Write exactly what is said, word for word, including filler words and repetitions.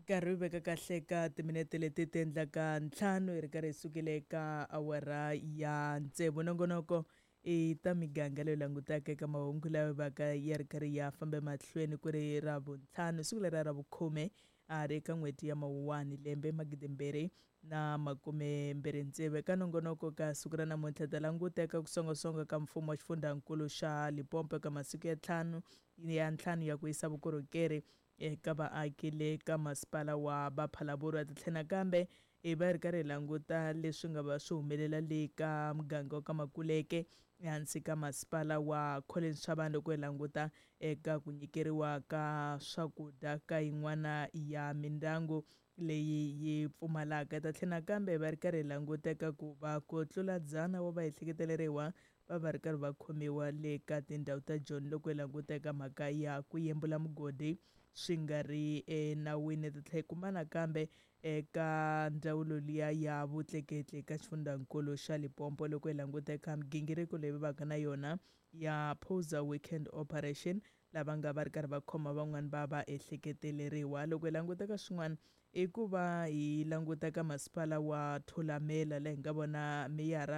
nkarhi wu veka kahle ka timinete leti ti endlaka ntlhanu hi ri karhi hi sukile ka awara ya ntsevu nongonoko i ta miganga leyi langutaka eka mahungu lawa va ka ya ri karhi ya famba mahlweni ku ri ra vuntlhanu siku leri ra vukhume a ri eka n'hweti ya mawuwani lembe magidembirhi na makume mbirhi ntsevu eka nongonoko ka siku ra namuntlha ta languta eka ku songasonga ka mfumo wa xifundzankulu xa Limpopo eka masiku ya ntlhanu ya ntlhanu ya ku yisa vukorhokeri eka vaaki le ka masipala wa Baphalaburu atitlhe nakambe i va ri karhi hi languta leswi nga va swi humelela le ka muganga wa ka Makuleke ehansi ka masipala wa Collins Shabane loko hi languta eka ku nyikeriwa ka swakudya ka yin'wana ya mindyangu leyi yi pfumalaka ta tlhela nakambe va ri karhi hi languta eka ku va ku tlula dzana wa va ehleketeleriwa va va ri karhi va khomiwa le ka tindhawu ta Joni loko hi languta eka mhaka ya ku yembula mugodi swi nga ri enawini ta tlhela kuma nakambe eka ndzawulo liya ya vutleketli ka xifundzankulu xa Limpopo loko hi languta eka migingiriko leyi va ka na yona ya Poza Weekend Operation lava nga va ri karhi va khoma van'wani va va ehleketeleriwa loko hi languta ka swin'wana i ku va hi languta ka masipala wa Thulamela laha hi nga vona meyara